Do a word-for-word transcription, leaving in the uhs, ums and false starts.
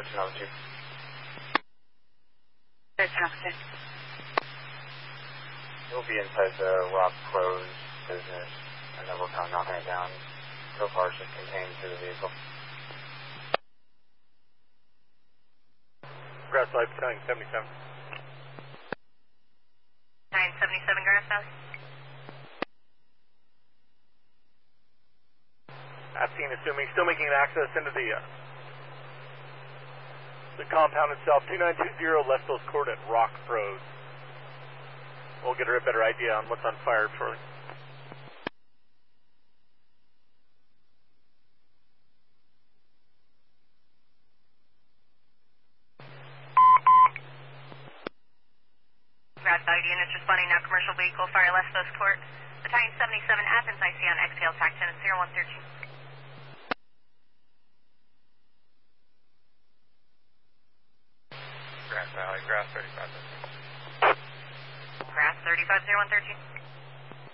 Switching over to you. There's Hamilton. We'll be inside the Rock Pros business, and then we're kind of knocking it down. So far, it's just contained to the vehicle. Grass Valley, nine seventy-seven. nine seventy-seven Grass Valley. At scene, assuming still making an access into the uh, the compound itself. two nine two zero left those coordinate Rock Pros. We'll get her a better idea on what's on fire shortly. Grass Valley units responding now. Commercial vehicle fire left those courts. Battalion seventy-seven Athens, I C on exhale, tax in at zero one thirteen. Grass Valley, Grass thirty-five. Grass thirty-five zero one thirteen.